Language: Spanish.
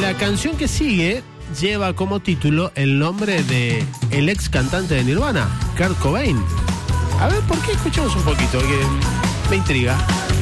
la canción que sigue lleva como título el nombre de el ex cantante de Nirvana, Kurt Cobain. A ver, ¿por qué? Escuchemos un poquito, que me intriga.